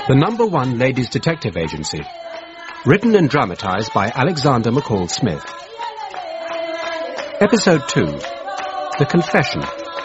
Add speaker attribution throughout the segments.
Speaker 1: The #1 Ladies Detective Agency. Written and dramatised by Alexander McCall Smith. Episode 2. The Confession.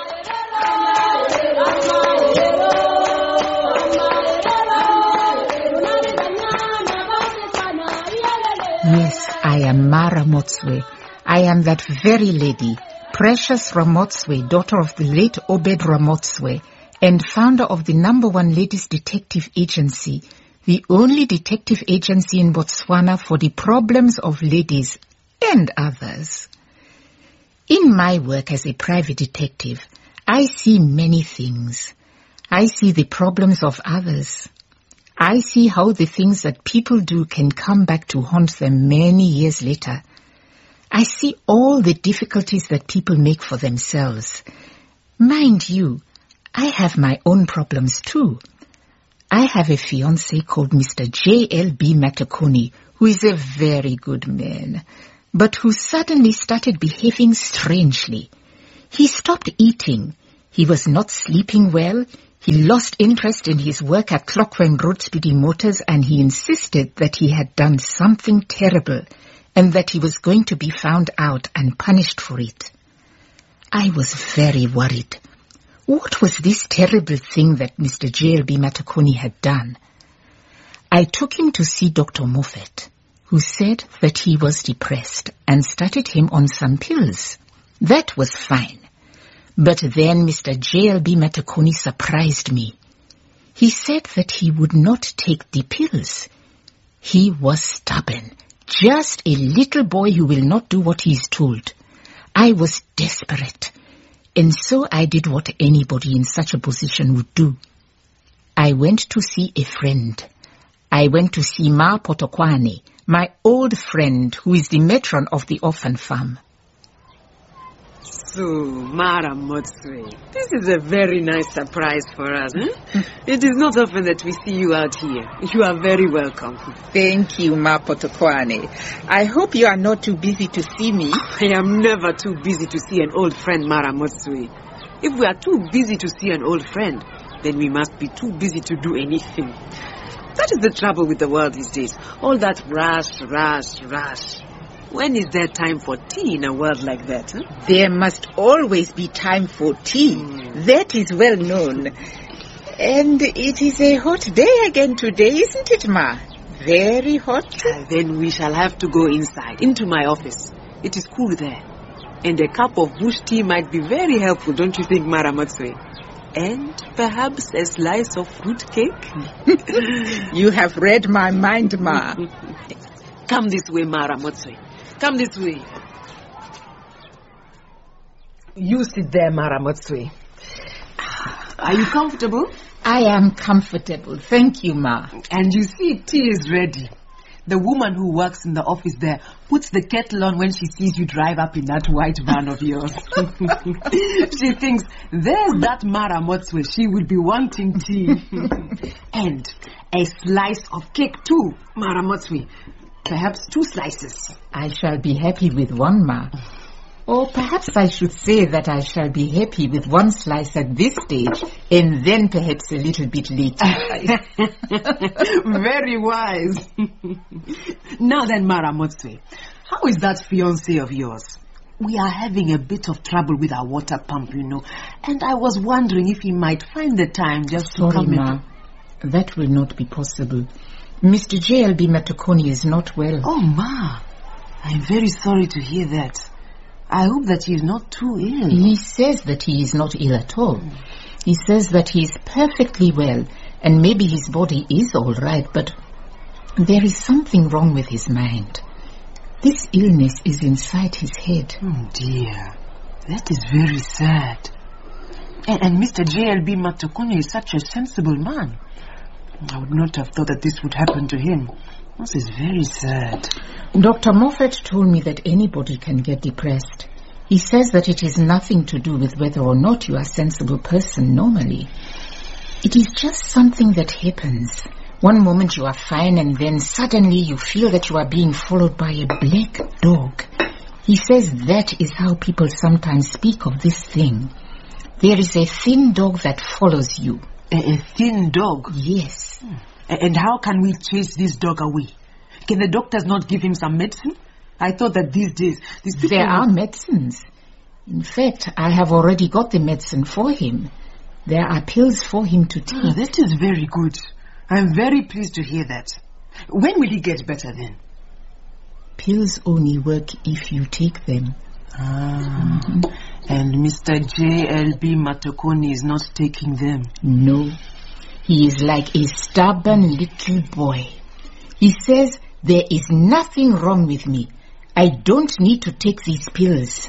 Speaker 2: Yes, I am Mara Motswe. I am that very lady, Precious Ramotswe, daughter of the late Obed Ramotswe, and founder of the #1 Ladies Detective Agency, the only detective agency in Botswana for the problems of ladies and others. In my work as a private detective, I see many things. I see the problems of others. I see how the things that people do can come back to haunt them many years later. I see all the difficulties that people make for themselves. Mind you, I have my own problems too. I have a fiancé called Mr. J.L.B. Matakoni, who is a very good man, but who suddenly started behaving strangely. He stopped eating. He was not sleeping well. He lost interest in his work at Clockwen Road Speedy Motors, and he insisted that he had done something terrible and that he was going to be found out and punished for it. I was very worried. What was this terrible thing that Mr. J.L.B. Matakoni had done? I took him to see Dr. Moffat, who said that he was depressed and started him on some pills. That was fine. But then Mr. J.L.B. Matakoni surprised me. He said that he would not take the pills. He was stubborn, just a little boy who will not do what he is told. I was desperate. And so I did what anybody in such a position would do. I went to see a friend. I went to see Ma Potokwane, my old friend who is the matron of the orphan farm.
Speaker 3: So, Mara Motswe, this is a very nice surprise for us. It is not often that we see you out here. You are very welcome.
Speaker 2: Thank you, Ma Potokwane. I hope you are not too busy to see me.
Speaker 3: I am never too busy to see an old friend, Mara Motswe. If we are too busy to see an old friend, then we must be too busy to do anything. That is the trouble with the world these days. All that rush. When is there time for tea in a world like that?
Speaker 2: There must always be time for tea. That is well known. And it is a hot day again today, isn't it, Ma? Very hot.
Speaker 3: Then we shall have to go inside, into my office. It is cool there. And a cup of bush tea might be very helpful, don't you think, Mara Motswe? And perhaps a slice of fruit cake?
Speaker 2: You have read my mind, Ma.
Speaker 3: Come this way, Mara Motswe. Come this way. You sit there, Mara Motswe. Are you comfortable?
Speaker 2: I am comfortable. Thank you, Ma.
Speaker 3: And you see, tea is ready. The woman who works in the office there puts the kettle on when she sees you drive up in that white van of yours. She thinks, there's that Mara Motswe. She will be wanting tea. And a slice of cake too, Mara Motswe. Perhaps 2 slices.
Speaker 2: I shall be happy with 1, Ma. Or perhaps I should say that I shall be happy with 1 slice at this stage, and then perhaps a little bit later.
Speaker 3: Very wise. Now then, Mara Motswe, how is that fiancé of yours? We are having a bit of trouble with our water pump, you know, and I was wondering if he might find the time just to come in.
Speaker 2: Ma, that will not be possible. Mr. J.L.B. Matakoni is not well.
Speaker 3: Oh, Ma, I'm very sorry to hear that. I hope that he is not too ill.
Speaker 2: He says that he is not ill at all. He says that he is perfectly well, and maybe his body is all right, but there is something wrong with his mind. This illness is inside his head.
Speaker 3: Oh, dear. That is very sad. And Mr. J.L.B. Matakoni is such a sensible man. I would not have thought that this would happen to him. This is very sad.
Speaker 2: Dr. Moffat told me that anybody can get depressed. He says that it has nothing to do with whether or not you are a sensible person normally. It is just something that happens. One moment you are fine, and then suddenly you feel that you are being followed by a black dog. He says that is how people sometimes speak of this thing. There is a thin dog that follows you.
Speaker 3: A thin dog?
Speaker 2: Yes.
Speaker 3: And how can we chase this dog away? Can the doctors not give him some medicine? I thought that these days...
Speaker 2: There are medicines. In fact, I have already got the medicine for him. There are pills for him to take.
Speaker 3: Oh, that is very good. I'm very pleased to hear that. When will he get better then?
Speaker 2: Pills only work if you take them.
Speaker 3: And Mr. J.L.B. Matokoni is not taking them?
Speaker 2: No. He is like a stubborn little boy. He says there is nothing wrong with me. I don't need to take these pills.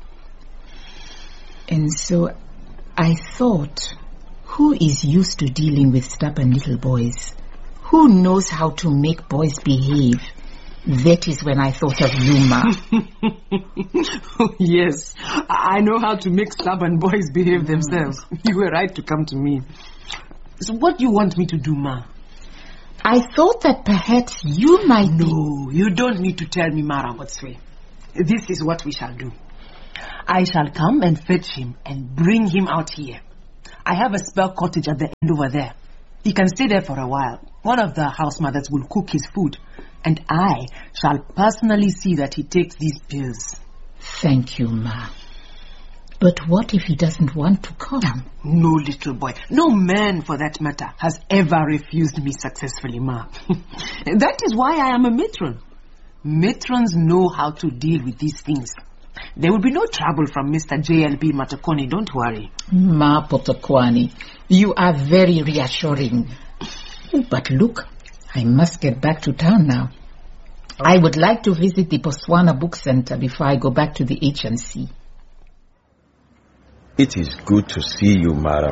Speaker 2: And so I thought, who is used to dealing with stubborn little boys? Who knows how to make boys behave? That is when I thought of you, Ma.
Speaker 3: Oh, yes, I know how to make stubborn boys behave themselves. You were right to come to me. So what do you want me to do, Ma?
Speaker 2: I thought that perhaps you might...
Speaker 3: No, you don't need to tell me, Mara Motswe. This is what we shall do. I shall come and fetch him and bring him out here. I have a spare cottage at the end over there. He can stay there for a while. One of the house mothers will cook his food. And I shall personally see that he takes these pills.
Speaker 2: Thank you, Ma. But what if he doesn't want to come?
Speaker 3: No, little boy. No man, for that matter, has ever refused me successfully, Ma. That is why I am a matron. Matrons know how to deal with these things. There will be no trouble from Mr. J.L.B. Matokoni, don't worry.
Speaker 2: Ma Potokwane, you are very reassuring. But look, I must get back to town now. I would like to visit the Botswana Book Center before I go back to the HNC.
Speaker 4: It is good to see you, Mara